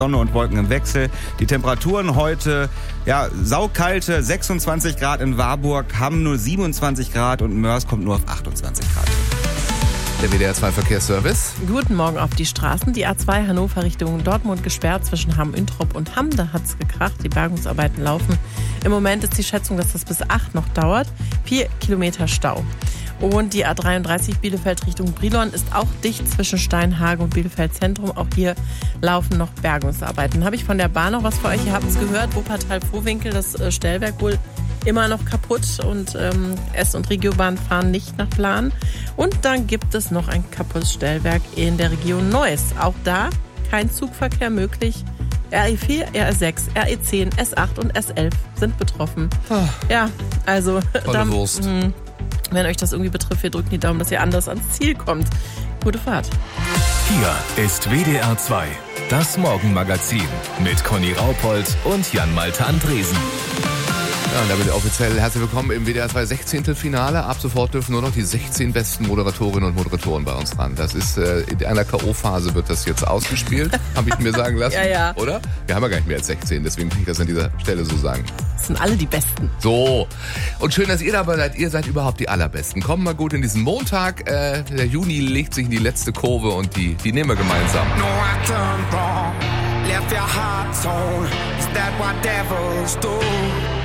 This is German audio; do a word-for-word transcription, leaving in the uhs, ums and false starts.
Sonne und Wolken im Wechsel. Die Temperaturen heute, ja, saukalte sechsundzwanzig Grad in Warburg, Hamm nur siebenundzwanzig Grad und Mörs kommt nur auf achtundzwanzig Grad. Der W D R zwei Verkehrsservice. Guten Morgen auf die Straßen. Die A zwei Hannover Richtung Dortmund gesperrt zwischen Hamm-Üntrop und Hamm. Da hat's gekracht. Die Bergungsarbeiten laufen. Im Moment ist die Schätzung, dass das bis acht noch dauert. Vier Kilometer Stau. Und die A dreiunddreißig Bielefeld Richtung Brilon ist auch dicht zwischen Steinhagen und Bielefeld Zentrum. Auch hier laufen noch Bergungsarbeiten. Habe ich von der Bahn noch was für euch? Ihr habt es gehört, Wuppertal-Vohwinkel, das äh, Stellwerk wohl immer noch kaputt und ähm, S- und Regiobahn fahren nicht nach Plan. Und dann gibt es noch ein kaputtes Stellwerk in der Region Neuss. Auch da kein Zugverkehr möglich. R E vier, R E sechs, R E zehn, S acht und S elf sind betroffen. Ah, ja, also tolle dann, Wurst. Mh, wenn euch das irgendwie betrifft, wir drücken die Daumen, dass ihr anders ans Ziel kommt. Gute Fahrt. Hier ist W D R zwei, das Morgenmagazin mit Conny Raupold und Jan-Malte Andresen. Ja, und damit offiziell herzlich willkommen im W D R zwei Sechzehntelfinale. Ab sofort dürfen nur noch die sechzehn besten Moderatorinnen und Moderatoren bei uns ran. Das ist, äh, in einer K O-Phase wird das jetzt ausgespielt, habe ich mir sagen lassen. Ja, ja. Oder? Wir haben ja gar nicht mehr als sechzehn, deswegen kann ich das an dieser Stelle so sagen. Das sind alle die Besten. So, und schön, dass ihr dabei seid. Ihr seid überhaupt die Allerbesten. Kommen mal gut in diesen Montag. Äh, der Juni legt sich in die letzte Kurve und die, die nehmen wir gemeinsam. No, I turned wrong, left your heart torn. Is that what devils do?